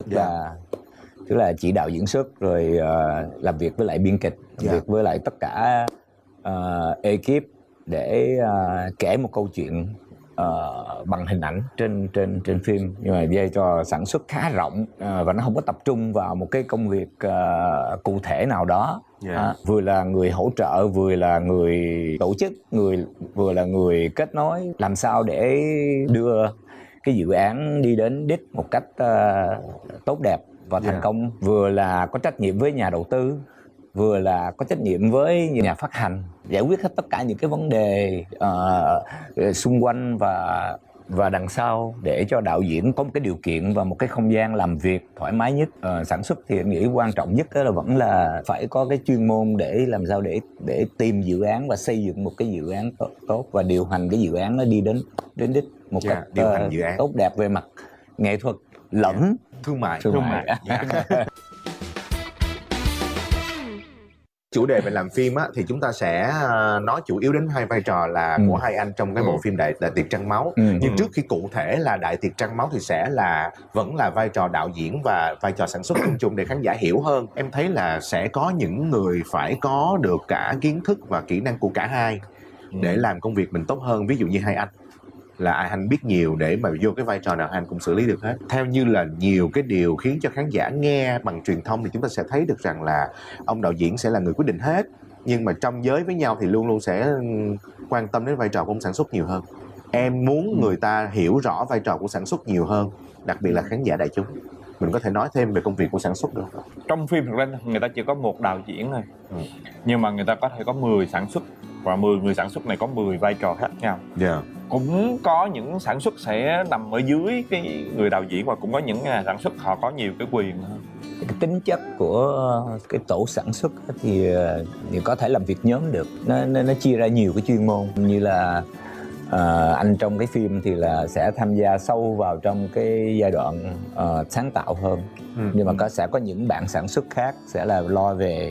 tức là chỉ đạo diễn xuất, rồi làm việc với lại biên kịch, làm việc với lại tất cả ekip để kể một câu chuyện bằng hình ảnh trên phim. Nhưng mà vai trò sản xuất khá rộng và nó không có tập trung vào một cái công việc cụ thể nào đó. Vừa là người hỗ trợ, vừa là người tổ chức, vừa là người kết nối, làm sao để đưa cái dự án đi đến đích một cách tốt đẹp và thành công. Vừa là có trách nhiệm với nhà đầu tư, vừa là có trách nhiệm với nhà phát hành, giải quyết hết tất cả những cái vấn đề xung quanh và đằng sau, để cho đạo diễn có một cái điều kiện và một cái không gian làm việc thoải mái nhất. Sản xuất thì em nghĩ quan trọng nhất là vẫn là phải có cái chuyên môn để làm sao để tìm dự án và xây dựng một cái dự án tốt và điều hành cái dự án nó đi đến đích một cách tốt đẹp về mặt nghệ thuật lẫn thương mại. Chủ đề về làm phim á, thì chúng ta sẽ nói chủ yếu đến hai vai trò là của hai anh trong cái bộ phim Đại Tiệc Trăng Máu. Nhưng trước khi cụ thể là Đại Tiệc Trăng Máu thì vẫn là vai trò đạo diễn và vai trò sản xuất chung để khán giả hiểu hơn. Em thấy là sẽ có những người phải có được cả kiến thức và kỹ năng của cả hai để làm công việc mình tốt hơn. Ví dụ như hai anh là ai anh biết nhiều để mà vô cái vai trò nào anh cũng xử lý được hết. Theo như là nhiều cái điều khiến cho khán giả nghe bằng truyền thông thì chúng ta sẽ thấy được rằng là ông đạo diễn sẽ là người quyết định hết, nhưng mà trong giới với nhau thì luôn luôn sẽ quan tâm đến vai trò của ông sản xuất nhiều hơn. Em muốn người ta hiểu rõ vai trò của sản xuất nhiều hơn, đặc biệt là khán giả đại chúng. Mình có thể nói thêm về công việc của sản xuất được không? Trong phim thực ra người ta chỉ có một đạo diễn thôi, nhưng mà người ta có thể có 10 sản xuất, và 10 người sản xuất này có 10 vai trò khác nhau. Cũng có những sản xuất sẽ nằm ở dưới cái người đạo diễn, và cũng có những nhà sản xuất họ có nhiều cái quyền hơn. Cái tính chất của cái tổ sản xuất thì có thể làm việc nhóm được. Nó chia ra nhiều cái chuyên môn, như là anh trong cái phim thì là sẽ tham gia sâu vào trong cái giai đoạn sáng tạo hơn. Nhưng mà sẽ có những bạn sản xuất khác sẽ là lo về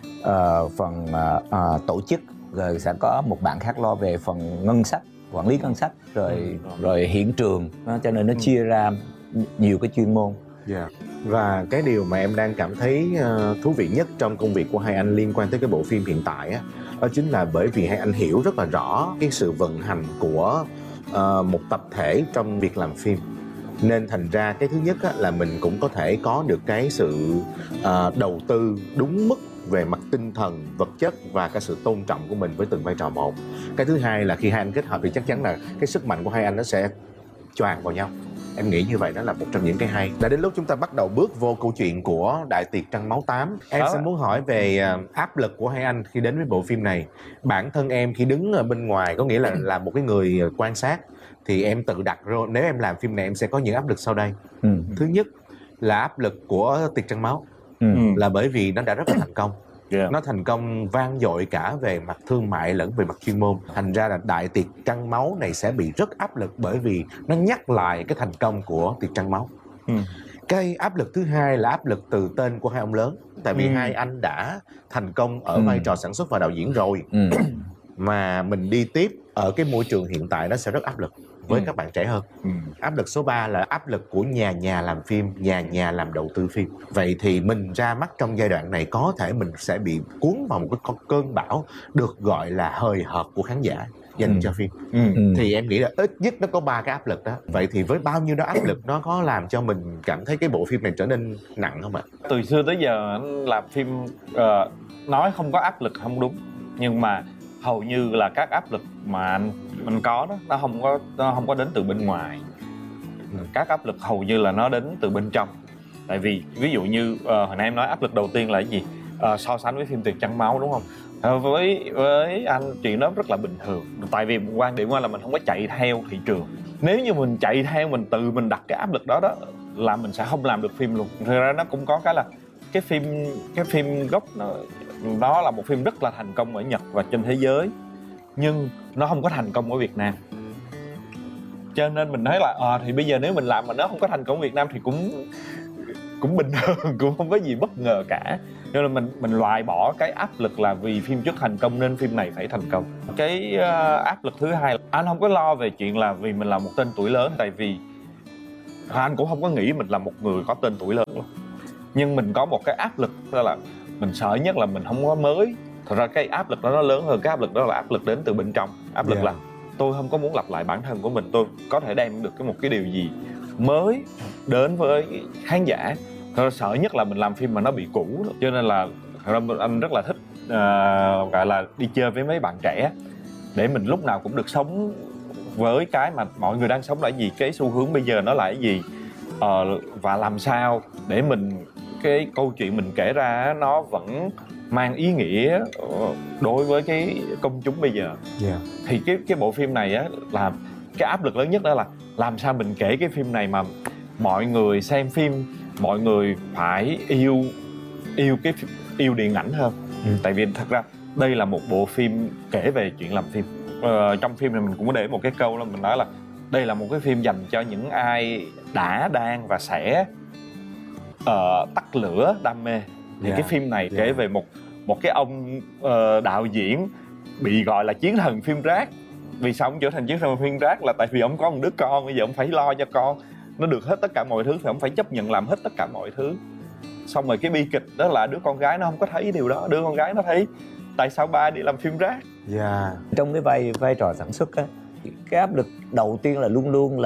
phần tổ chức, rồi sẽ có một bạn khác lo về phần ngân sách, quản lý ngân sách, rồi hiện trường. Cho nên nó chia ra nhiều cái chuyên môn. Và cái điều mà em đang cảm thấy thú vị nhất trong công việc của hai anh liên quan tới cái bộ phim hiện tại á, đó chính là bởi vì hai anh hiểu rất là rõ cái sự vận hành của một tập thể trong việc làm phim. Nên thành ra cái thứ nhất á, là mình cũng có thể có được cái sự đầu tư đúng mức về mặt tinh thần, vật chất và cái sự tôn trọng của mình với từng vai trò một. Cái thứ hai là khi hai anh kết hợp thì chắc chắn là cái sức mạnh của hai anh nó sẽ choàng vào nhau. Em nghĩ như vậy đó là một trong những cái hay. Đã đến lúc chúng ta bắt đầu bước vô câu chuyện của Đại Tiệc Trăng Máu 8. Em sẽ muốn hỏi về áp lực của hai anh khi đến với bộ phim này. Bản thân em khi đứng ở bên ngoài, có nghĩa là một cái người quan sát, thì em tự đặt ra nếu em làm phim này em sẽ có những áp lực sau đây. Thứ nhất là áp lực của Tiệc Trăng Máu, là bởi vì nó đã rất là thành công. Nó thành công vang dội cả về mặt thương mại lẫn về mặt chuyên môn. Thành ra là Đại Tiệc Trăng Máu này sẽ bị rất áp lực, bởi vì nó nhắc lại cái thành công của Tiệc Trăng Máu. Cái áp lực thứ hai là áp lực từ tên của hai ông lớn. Tại vì hai anh đã thành công ở vai trò sản xuất và đạo diễn rồi, mà mình đi tiếp ở cái môi trường hiện tại nó sẽ rất áp lực với các bạn trẻ hơn. Áp lực số 3 là áp lực của nhà làm phim, nhà làm đầu tư phim. Vậy thì mình ra mắt trong giai đoạn này có thể mình sẽ bị cuốn vào một cái cơn bão được gọi là hời hợt của khán giả dành cho phim. Thì em nghĩ là ít nhất nó có 3 cái áp lực đó. Vậy thì với bao nhiêu đó áp lực, nó có làm cho mình cảm thấy cái bộ phim này trở nên nặng không ạ? Từ xưa tới giờ anh làm phim nói không có áp lực không đúng, nhưng mà hầu như là các áp lực mà anh có đó, nó không có đến từ bên ngoài. Các áp lực hầu như là nó đến từ bên trong. Tại vì ví dụ như hồi nãy em nói áp lực đầu tiên là cái gì? So sánh với phim Tiệc Trăng Máu, đúng không? Với anh chuyện đó rất là bình thường. Tại vì quan điểm là mình không có chạy theo thị trường. Nếu như mình chạy theo, mình tự mình đặt cái áp lực đó là mình sẽ không làm được phim luôn. Thực ra nó cũng có cái là cái phim gốc nó là một phim rất là thành công ở Nhật và trên thế giới, nhưng nó không có thành công ở Việt Nam. Cho nên mình nói là thì bây giờ nếu mình làm mà nó không có thành công ở Việt Nam thì cũng bình thường, cũng không có gì bất ngờ cả. Cho nên mình loại bỏ cái áp lực là vì phim trước thành công nên phim này phải thành công. Cái áp lực thứ hai là anh không có lo về chuyện là vì mình là một tên tuổi lớn. Tại vì anh cũng không có nghĩ mình là một người có tên tuổi lớn luôn. Nhưng mình có một cái áp lực, đó là mình sợ nhất là mình không có mới. Thật ra cái áp lực đó nó lớn hơn, cái áp lực đó là áp lực đến từ bên trong. Áp lực là tôi không có muốn lặp lại bản thân của mình, tôi có thể đem được một cái điều gì mới đến với khán giả. Thật ra sợ nhất là mình làm phim mà nó bị cũ đó. Cho nên là thật ra anh rất là thích gọi là đi chơi với mấy bạn trẻ, để mình lúc nào cũng được sống với cái mà mọi người đang sống là gì, cái xu hướng bây giờ nó là cái gì, và làm sao để mình, cái câu chuyện mình kể ra nó vẫn mang ý nghĩa đối với cái công chúng bây giờ. Thì cái bộ phim này á, là cái áp lực lớn nhất đó là làm sao mình kể cái phim này mà mọi người xem phim, mọi người phải yêu điện ảnh hơn. Tại vì thật ra đây là một bộ phim kể về chuyện làm phim. Trong phim này mình cũng có để một cái câu là mình nói là đây là một cái phim dành cho những ai đã, đang và sẽ tắt lửa đam mê. Thì cái phim này kể về một cái ông đạo diễn bị gọi là chiến thần phim rác. Vì sao ông trở thành chiến thần phim rác? Là tại vì ông có một đứa con, bây giờ ông phải lo cho con nó được hết tất cả mọi thứ, thì ông phải chấp nhận làm hết tất cả mọi thứ. Xong rồi cái bi kịch đó là đứa con gái nó không có thấy điều đó. Đứa con gái nó thấy tại sao ba đi làm phim rác. Trong cái vai trò sản xuất á, cái áp lực đầu tiên là luôn luôn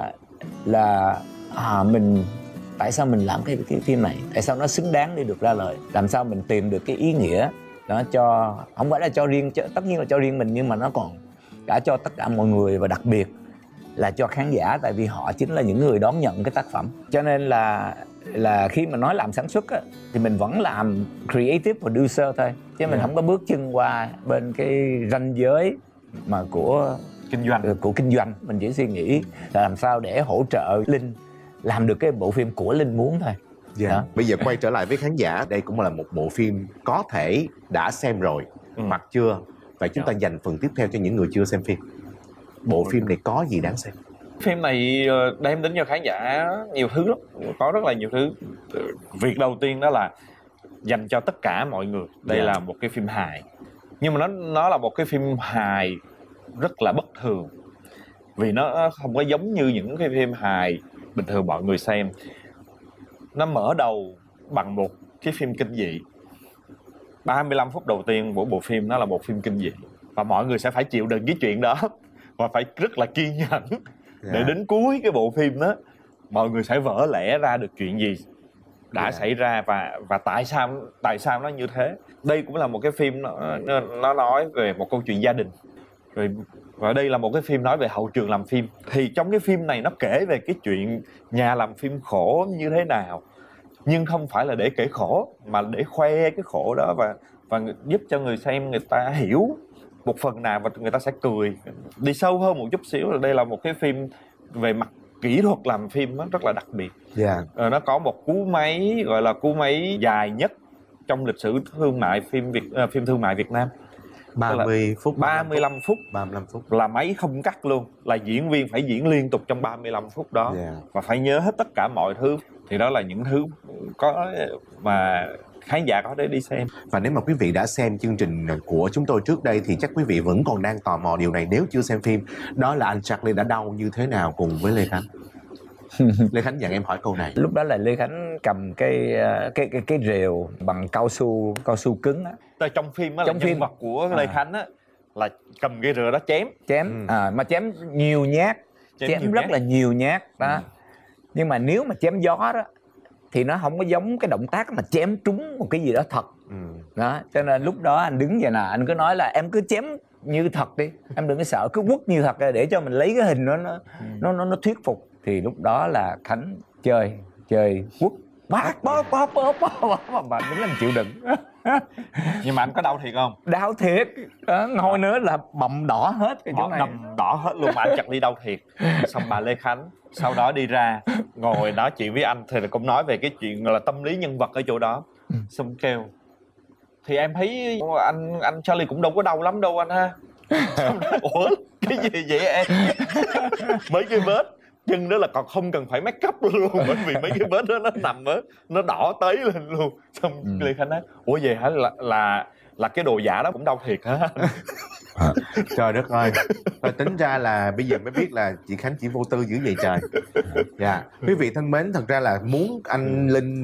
là mình, tại sao mình làm cái phim này, tại sao nó xứng đáng để được ra lời, làm sao mình tìm được cái ý nghĩa đó cho, không phải là cho riêng, tất nhiên là cho riêng mình, nhưng mà nó còn cả cho tất cả mọi người, và đặc biệt là cho khán giả, tại vì họ chính là những người đón nhận cái tác phẩm. Cho nên là khi mà nói làm sản xuất á, thì mình vẫn làm creative producer thôi, chứ mình không có bước chân qua bên cái ranh giới mà của kinh doanh. Mình chỉ suy nghĩ là làm sao để hỗ trợ Linh làm được cái bộ phim của Linh muốn thôi. Bây giờ quay trở lại với khán giả, đây cũng là một bộ phim có thể đã xem rồi hoặc chưa. Vậy chúng ta dành phần tiếp theo cho những người chưa xem phim. Bộ phim này có gì đáng xem? Phim này đem đến cho khán giả nhiều thứ lắm, có rất là nhiều thứ. Việc đầu tiên đó là dành cho tất cả mọi người. Đây là một cái phim hài, nhưng mà nó là một cái phim hài rất là bất thường, vì nó không có giống như những cái phim hài bình thường mọi người xem. Nó mở đầu bằng một cái phim kinh dị. 35 phút đầu tiên của bộ phim nó là một phim kinh dị, và mọi người sẽ phải chịu đựng cái chuyện đó và phải rất là kiên nhẫn để đến cuối cái bộ phim đó mọi người sẽ vỡ lẽ ra được chuyện gì đã xảy ra và tại sao nó như thế. Đây cũng là một cái phim nó nói về một câu chuyện gia đình rồi, và đây là một cái phim nói về hậu trường làm phim. Thì trong cái phim này nó kể về cái chuyện nhà làm phim khổ như thế nào, nhưng không phải là để kể khổ mà để khoe cái khổ đó và giúp cho người xem người ta hiểu một phần nào và người ta sẽ cười. Đi sâu hơn một chút xíu là đây là một cái phim về mặt kỹ thuật làm phim rất là đặc biệt. Nó có một cú máy gọi là cú máy dài nhất trong lịch sử thương mại phim thương mại Việt Nam. 35 phút là máy không cắt luôn, là diễn viên phải diễn liên tục trong 35 phút đó và phải nhớ hết tất cả mọi thứ. Thì đó là những thứ có mà khán giả có thể đi xem. Và nếu mà quý vị đã xem chương trình của chúng tôi trước đây thì chắc quý vị vẫn còn đang tò mò điều này nếu chưa xem phim. Đó là anh Charlie đã đau như thế nào cùng với Lê Khánh. Lê Khánh dặn em hỏi câu này. Lúc đó là Lê Khánh cầm cái rều bằng cao su cứng á. Trong phim á, là nhân vật của Lê Khánh á là cầm cái rều đó chém. Mà chém nhiều nhát, chém rất là nhiều nhát đó. Nhưng mà nếu mà chém gió đó thì nó không có giống cái động tác mà chém trúng một cái gì đó thật. Đó, cho nên lúc đó anh đứng vậy nè, anh cứ nói là em cứ chém như thật đi, em đừng có sợ, cứ quất như thật để cho mình lấy cái hình nó thuyết phục. Thì lúc đó là Khánh chơi quất bóp mà đứng lên chịu đựng. Nhưng mà anh có đau thiệt không? Đau thiệt đó, ngồi nữa là bầm đỏ hết cái chỗ này, đầm đỏ hết luôn, mà anh chặt đi đau thiệt. Xong bà Lê Khánh sau đó đi ra ngồi nói chuyện với anh thì cũng nói về cái chuyện là tâm lý nhân vật ở chỗ đó. Xong kêu thì em thấy anh Charlie cũng đâu có đau lắm đâu anh ha. Xong nói, ủa cái gì vậy em? Mấy cái vết chân đó là còn không cần phải make up luôn, bởi vì mấy cái vết đó nó nằm á, nó đỏ tấy lên luôn. Xong Lê Khánh nói ủa vậy hả, là cái đồ giả đó cũng đau thiệt hả? Trời đất ơi, tôi tính ra là bây giờ mới biết là chị Khánh chỉ vô tư dữ vậy trời. Dạ, quý vị thân mến, thật ra là muốn anh Linh